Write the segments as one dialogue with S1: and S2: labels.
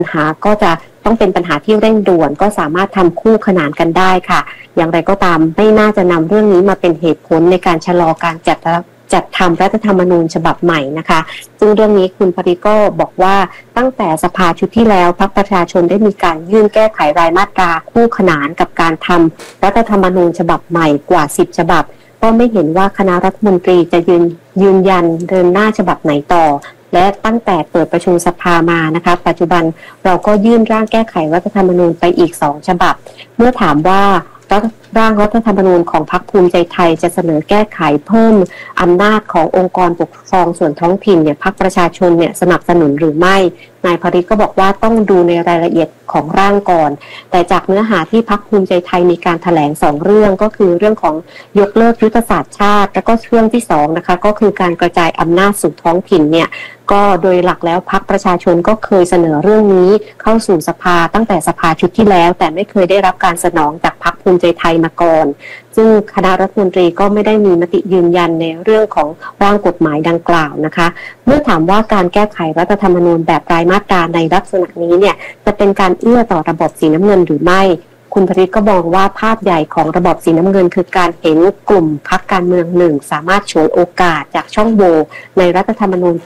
S1: หาก็จะต้องเป็นปัญหาที่เร่งด่วนก็สามารถทำคู่ขนานกันได้ค่ะอย่างไรก็ตามไม่น่าจะนำเรื่องนี้มาเป็นเหตุผลในการชะลอการจัดทำรัฐธรรมนูญฉบับใหม่นะคะซึ่งเรื่องนี้คุณปริก็บอกว่าตั้งแต่สภาชุดที่แล้วพรรคประชาชนได้มีการยื่นแก้ไขรายมาตราคู่ขนานกับการทำรัฐธรรมนูญฉบับใหม่กว่า10ฉบับก็ไม่เห็นว่าคณะรัฐมนตรีจะยืนยันเดินหน้าฉบับไหนต่อและตั้งแต่เปิดประชุมสภามานะคะปัจจุบันเราก็ยื่นร่างแก้ไขรัฐธรรมนูญไปอีก2ฉบับเมื่อถามว่าร่างรัฐธรรมนูญของพรรคภูมิใจไทยจะเสนอแก้ไขเพิ่มอำนาจขององค์กรปกครองส่วนท้องถิ่นเนี่ยพรรคประชาชนเนี่ยสนับสนุนหรือไม่นายพริตก็บอกว่าต้องดูในรายละเอียดของร่างก่อนแต่จากเนื้อหาที่พรรคภูมิใจไทยมีการแถลง2เรื่องก็คือเรื่องของยกเลิกยุทธศาสตร์ชาติแล้วก็เรื่องที่2นะคะก็คือการกระจายอำนาจสู่ท้องถิ่นเนี่ยก็โดยหลักแล้วพรรคประชาชนก็เคยเสนอเรื่องนี้เข้าสู่สภาตั้งแต่สภาชุดที่แล้วแต่ไม่เคยได้รับการสนองจากพรรคภูมิใจไทยมาก่อนซึ่งคณะรัฐมนตรีก็ไม่ได้มีมติยืนยันในเรื่องของร่างกฎหมายดังกล่าวนะคะเมื่อถามว่าการแก้ไขรัฐธรรมนูญแบบรายมาตราในลักษณะนี้เนี่ยจะเป็นการเอื้อต่อระบบสีน้ำเงินหรือไม่คุณพริตก็มองว่าภาพใหญ่ของระบบสีน้ำเงินคือการเห็นกลุ่มพรรคการเมืองหนึ่งสามารถฉวยโอกาสจากช่องโหว่ในรัฐธรรมนูญปี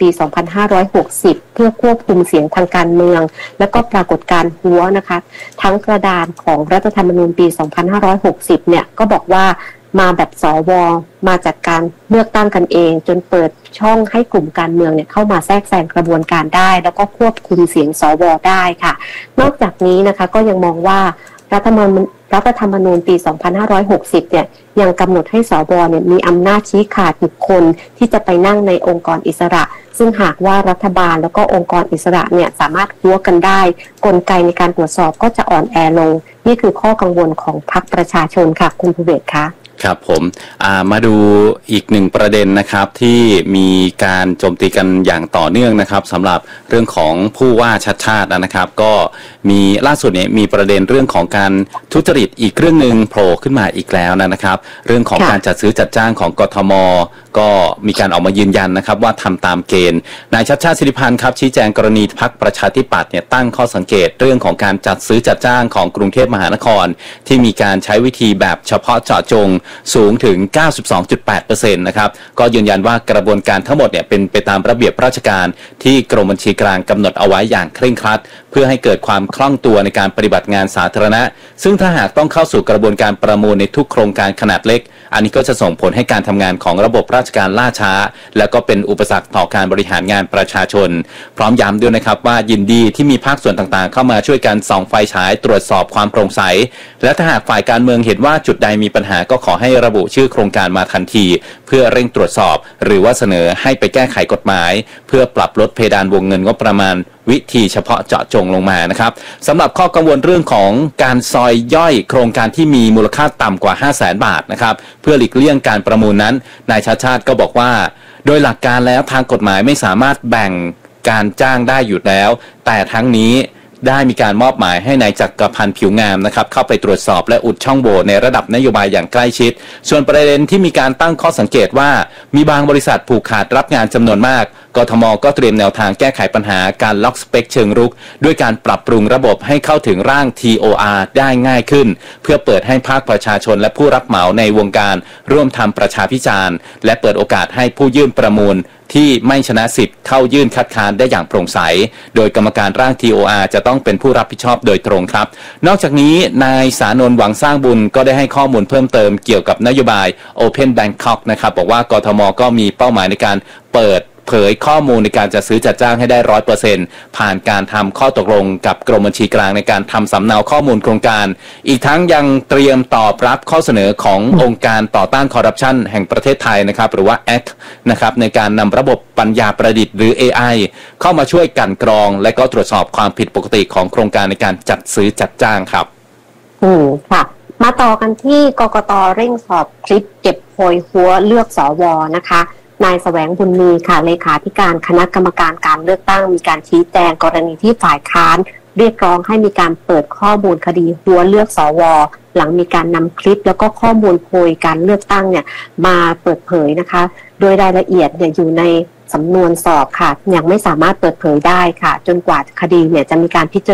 S1: 2560 เพื่อควบคุมเสียงทางการเมืองและก็ปรากฏการณ์หัวนะคะทั้งกระดานของรัฐธรรมนูญปี 2560 เนี่ยก็บอกว่ามาแบบสวมาจากการเลือกตั้งกันเองจนเปิดช่องให้กลุ่มการเมืองเนี่ยเข้ามาแทรกแซงกระบวนการได้แล้วก็ควบคุมเสียงสวได้ค่ะนอกจากนี้นะคะก็ยังมองว่ารัฐธรรมนูญปี 2560 เนี่ยยังกำหนดให้สวเนี่ยมีอำนาจชี้ขาดบุคคลที่จะไปนั่งในองค์กรอิสระซึ่งหากว่ารัฐบาลแล้วก็องค์กรอิสระเนี่ยสามารถหัวกันได้กลไกในการตรวจสอบก็จะอ่อนแอลงนี่คือข้อกังวลของพรรคประชาชนค่ะคุณภูเบศรคะ
S2: ครับผมมาดูอีกหนึ่งประเด็นนะครับที่มีการโจมตีกันอย่างต่อเนื่องนะครับสำหรับเรื่องของผู้ว่าชัดชาตินะครับก็มีล่าสุดเนี่ยมีประเด็นเรื่องของการทุจริตอีกเรื่องนึงโผล่ขึ้นมาอีกแล้วนะครับเรื่องของการจัดซื้อจัดจ้างของกทมก็มีการออกมายืนยันนะครับว่าทำตามเกณฑ์นายชัดชาติสิทธิพันธ์ครับชี้แจงกรณีพรรคประชาธิปัตย์เนี่ยตั้งข้อสังเกตเรื่องของการจัดซื้อจัดจ้างของกรุงเทพมหานครที่มีการใช้วิธีแบบเฉพาะเจาะจงสูงถึง 92.8% นะครับก็ยืนยันว่ากระบวนการทั้งหมดเนี่ยเป็นไปตามระเบียบราชการที่กรมบัญชีกลางกำหนดเอาไว้อย่างเคร่งครัดเพื่อให้เกิดความคล่องตัวในการปฏิบัติงานสาธารณะซึ่งถ้าหากต้องเข้าสู่กระบวนการประมูลในทุกโครงการขนาดเล็กอันนี้ก็จะส่งผลให้การทำงานของระบบราชการล่าช้าและก็เป็นอุปสรรคต่อการบริหารงานประชาชนพร้อมย้ำด้วยนะครับว่ายินดีที่มีภาคส่วนต่างๆเข้ามาช่วยกันส่องไฟฉายตรวจสอบความโปร่งใสและถ้าหากฝ่ายการเมืองเห็นว่าจุดใดมีปัญหาก็ขอให้ระบุชื่อโครงการมาทันทีเพื่อเร่งตรวจสอบหรือว่าเสนอให้ไปแก้ไขกฎหมายเพื่อปรับลดเพดานวงเงินงบประมาณวิธีเฉพาะเจาะจงลงมานะครับสำหรับข้อกังวลเรื่องของการซอยย่อยโครงการที่มีมูลค่าต่ำกว่า 500,000 บาทนะครับเพื่อหลีกเลี่ยงการประมูลนั้นนายชาติชาติก็บอกว่าโดยหลักการแล้วทางกฎหมายไม่สามารถแบ่งการจ้างได้อยู่แล้วแต่ทั้งนี้ได้มีการมอบหมายให้นายจักรพันธ์ผิวงามนะครับเข้าไปตรวจสอบและอุดช่องโหว่ในระดับนโยบายอย่างใกล้ชิดส่วนประเด็นที่มีการตั้งข้อสังเกตว่ามีบางบริษัทผูกขาดรับงานจำนวนมากกทมก็เตรียมแนวทางแก้ไขปัญหาการล็อกสเปคเชิงรุกด้วยการปรับปรุงระบบให้เข้าถึงร่าง TOR ได้ง่ายขึ้นเพื่อเปิดให้ภาคประชาชนและผู้รับเหมาในวงการร่วมทำประชาพิจารณ์และเปิดโอกาสให้ผู้ยื่นประมูลที่ไม่ชนะสิทธิ์เข้ายื่นคัดค้านได้อย่างโปร่งใสโดยกรรมการร่าง TOR จะต้องเป็นผู้รับผิดชอบโดยตรงครับนอกจากนี้นายสานนท์หวังสร้างบุญก็ได้ให้ข้อมูลเพิ่มเติมเกี่ยวกับนโยบาย Open Bangkok นะครับบอกว่ากทมก็มีเป้าหมายในการเปิดเผยข้อมูลในการจัดซื้อจัดจ้างให้ได้ 100% ผ่านการทำข้อตกลงกับกรมบัญชีกลางในการทำสำเนาข้อมูลโครงการอีกทั้งยังเตรียมตอบรับข้อเสนอขององค์การต่อต้านคอร์รัปชันแห่งประเทศไทยนะครับหรือว่า ACT นะครับในการนำระบบปัญญาประดิษฐ์หรือ AI เข้ามาช่วยกลั่นกรองและก็ตรวจสอบความผิดปกติของโครงการในการจัดซื้อจัดจ้างครับ
S1: ค่ะมาต่อกันที่กกต.เร่งสอบคลิปเก็บโพยหัวเลือกสวนะคะนายแสวงบุญมีค่ะเลขาธิการคณะกรรมการการเลือกตั้งมีการชี้แจงกรณีที่ฝ่ายค้านเรียกร้องให้มีการเปิดข้อมูลคดีหัวเลือกสวหลังมีการนำคลิปแล้วก็ข้อมูลโพยการเลือกตั้งเนี่ยมาเปิดเผยนะคะโดยรายละเอียดเนี่ยอยู่ในสำนวนสอบค่ะยังไม่สามารถเปิดเผยได้ค่ะจนกว่าคดีเนี่ยจะมีการพิจาร